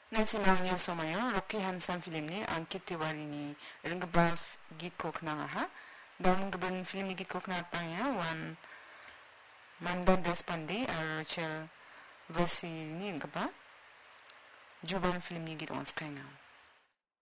Nasimang somayo Rocky Hansan filmni Ankit Tiwari ringbaf git kokna ha dom gben film git kokna tanya wan Mandan Despande Rachel Vasili ngba juban film git on skanga